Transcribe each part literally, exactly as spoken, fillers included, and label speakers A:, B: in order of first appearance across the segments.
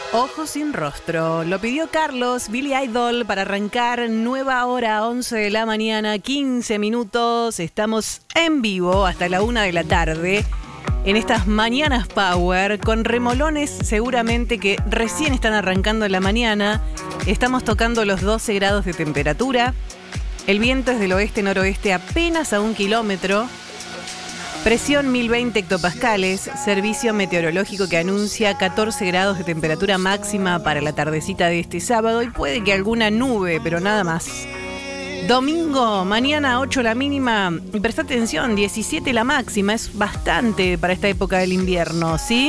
A: Ojos sin rostro. Lo pidió Carlos, Billy Idol, para arrancar nueva hora, once de la mañana, quince minutos. Estamos en vivo hasta la una de la tarde. En estas mañanas power, con remolones seguramente que recién están arrancando la mañana. Estamos tocando los doce grados de temperatura. El viento es del oeste-noroeste apenas a un kilómetro. Presión mil veinte hectopascales, servicio meteorológico que anuncia catorce grados de temperatura máxima para la tardecita de este sábado y puede que alguna nube, pero nada más. Domingo, mañana ocho la mínima, y presta atención, diecisiete la máxima, es bastante para esta época del invierno, ¿sí?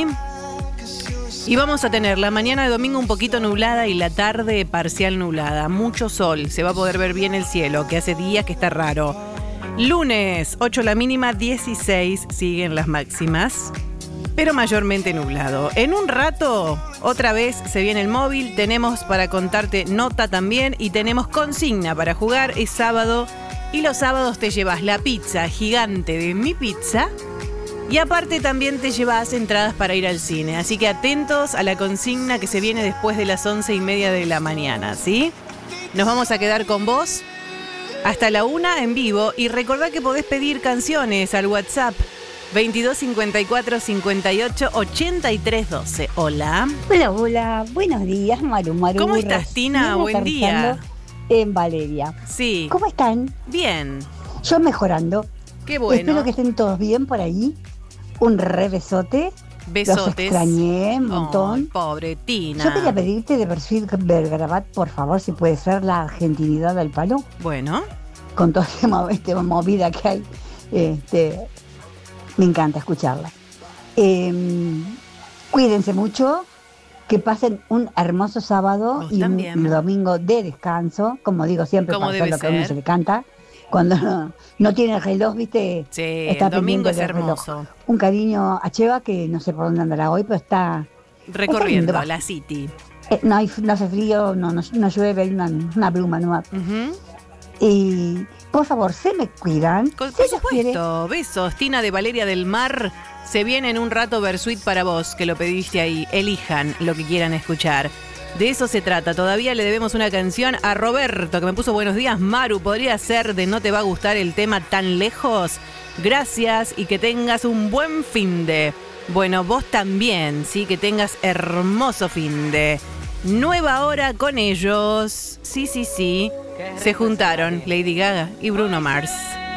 A: Y vamos a tener la mañana de domingo un poquito nublada y la tarde parcial nublada, mucho sol, se va a poder ver bien el cielo, que hace días que está raro. Lunes, ocho la mínima, dieciséis siguen las máximas, pero mayormente nublado. En un rato, otra vez se viene el móvil, tenemos para contarte nota también y tenemos consigna para jugar, es sábado y los sábados te llevas la pizza gigante de Mi Pizza y aparte también te llevas entradas para ir al cine. Así que atentos a la consigna que se viene después de las once y media de la mañana, ¿sí? Nos vamos a quedar con vos hasta la una en vivo y recordá que podés pedir canciones al WhatsApp veintidós cincuenta y cuatro cincuenta y ocho ochenta y tres doce. Hola.
B: Hola, hola. Buenos días, Maru Maru.
A: ¿Cómo estás, Tina? Buen día.
B: En Valeria.
A: Sí.
B: ¿Cómo están?
A: Bien.
B: Yo mejorando.
A: Qué bueno.
B: Espero que estén todos bien por ahí. Un re besote.
A: Besotes.
B: Los extrañé un montón.
A: Oh, pobre Tina.
B: Yo quería pedirte de perfil Bergarabat, por favor, si puede ser la argentinidad del palo.
A: Bueno.
B: Con toda esta este movida que hay. Este, me encanta escucharla. Eh, cuídense mucho. Que pasen un hermoso sábado
A: Vos
B: y
A: también.
B: un domingo de descanso. Como digo siempre,
A: Como
B: para
A: debe
B: hacer lo que a uno
A: ser.
B: se le canta. Cuando no, no tiene el reloj, ¿viste?
A: Sí,
B: Está
A: el domingo
B: pendiente
A: es
B: del reloj.
A: hermoso.
B: Un cariño a Cheva, que no sé por dónde andará hoy, pero está...
A: Recorriendo
B: está lindo,
A: la City.
B: eh, no, hay, no hace frío, no, no, no llueve, hay una, una bruma, ¿no?
A: Uh-huh.
B: Y por favor, se me cuidan.
A: Con,
B: si
A: por
B: Dios quiere.
A: supuesto. Besos, Tina de Valeria del Mar. Se viene en un rato Versuit para vos, que lo pediste ahí. Elijan lo que quieran escuchar. De eso se trata. Todavía le debemos una canción a Roberto, que me puso buenos días, Maru. ¿Podría ser de No te va a gustar el tema Tan lejos? Gracias y que tengas un buen finde. Bueno, vos también, sí, que tengas hermoso finde. Nueva hora con ellos. Sí, sí, sí. Se juntaron Lady Gaga y Bruno Mars.